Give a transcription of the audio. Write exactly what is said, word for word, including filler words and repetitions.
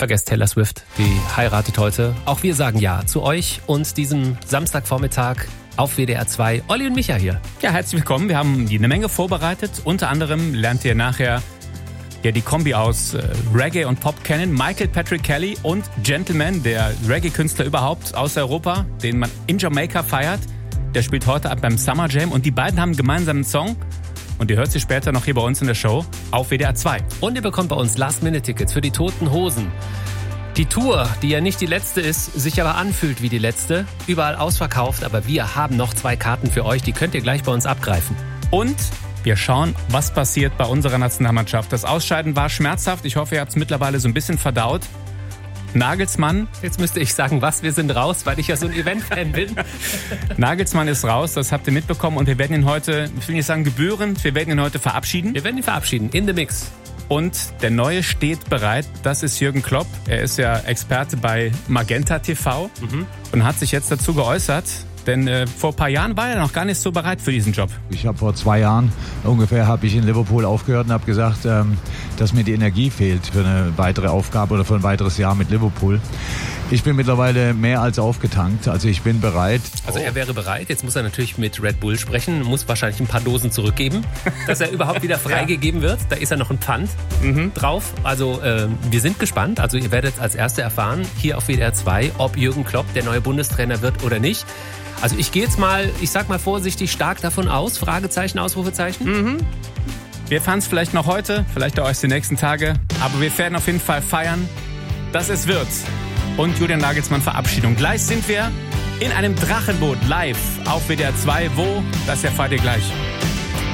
Vergesst Taylor Swift, die heiratet heute. Auch wir sagen Ja zu euch und diesem Samstagvormittag auf W D R zwei. Olli und Micha hier. Ja, herzlich willkommen. Wir haben eine Menge vorbereitet. Unter anderem lernt ihr nachher ja die Kombi aus äh, Reggae und Pop kennen. Michael Patrick Kelly und Gentleman, der Reggae-Künstler überhaupt aus Europa, den man in Jamaika feiert. Der spielt heute ab beim Summer Jam und die beiden haben gemeinsam einen Song. Und ihr hört sie später noch hier bei uns in der Show auf W D R zwei. Und ihr bekommt bei uns Last-Minute-Tickets für die Toten Hosen. Die Tour, die ja nicht die letzte ist, sich aber anfühlt wie die letzte. Überall ausverkauft, aber wir haben noch zwei Karten für euch. Die könnt ihr gleich bei uns abgreifen. Und wir schauen, was passiert bei unserer Nationalmannschaft. Das Ausscheiden war schmerzhaft. Ich hoffe, ihr habt es mittlerweile so ein bisschen verdaut. Nagelsmann. Jetzt müsste ich sagen, was? Wir sind raus, weil ich ja so ein Event-Fan bin. Nagelsmann ist raus, das habt ihr mitbekommen. Und wir werden ihn heute, ich will nicht sagen gebührend, wir werden ihn heute verabschieden. Wir werden ihn verabschieden, in the mix. Und der Neue steht bereit. Das ist Jürgen Klopp. Er ist ja Experte bei Magenta T V mhm. und hat sich jetzt dazu geäußert. Denn äh, vor ein paar Jahren war er noch gar nicht so bereit für diesen Job. Ich habe vor zwei Jahren ungefähr habe ich in Liverpool aufgehört und habe gesagt, ähm, dass mir die Energie fehlt für eine weitere Aufgabe oder für ein weiteres Jahr mit Liverpool. Ich bin mittlerweile mehr als aufgetankt, also ich bin bereit. Also er wäre bereit, jetzt muss er natürlich mit Red Bull sprechen, muss wahrscheinlich ein paar Dosen zurückgeben, dass er überhaupt wieder freigegeben wird. Da ist ja noch ein Pfand mhm. drauf. Also äh, wir sind gespannt, also ihr werdet als Erste erfahren, hier auf W D R zwei, ob Jürgen Klopp der neue Bundestrainer wird oder nicht. Also ich gehe jetzt mal, ich sag mal vorsichtig, stark davon aus, Fragezeichen, Ausrufezeichen. Mhm. Wir fahren es vielleicht noch heute, vielleicht auch erst die nächsten Tage, aber wir werden auf jeden Fall feiern, dass es wird. Und Julian Nagelsmann Verabschiedung. Gleich sind wir in einem Drachenboot live auf W D R zwei. Wo? Das erfahrt ihr gleich.